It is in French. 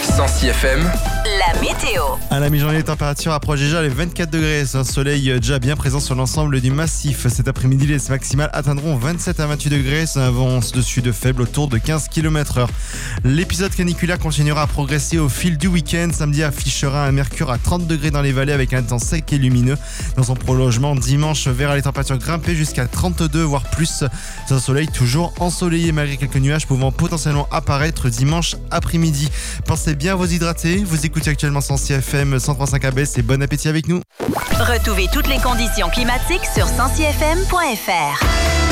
106 FM, la météo. À la mi-journée, les températures approchent déjà les 24 degrés. C'est un soleil déjà bien présent sur l'ensemble du massif. Cet après-midi, les maximales atteindront 27 à 28 degrés. C'est un vent de sud faible autour de 15 km/h. L'épisode caniculaire continuera à progresser au fil du week-end. Samedi affichera un mercure à 30 degrés dans les vallées avec un temps sec et lumineux. Dans son prolongement, dimanche verra les températures grimper jusqu'à 32 voire plus. C'est un soleil toujours ensoleillé malgré quelques nuages pouvant potentiellement apparaître dimanche après-midi. Pensez bien à vous hydrater. Vous écoutez actuellement 106 FM 103.5 ABS et bon appétit avec nous. Retrouvez toutes les conditions climatiques sur 106fm.fr.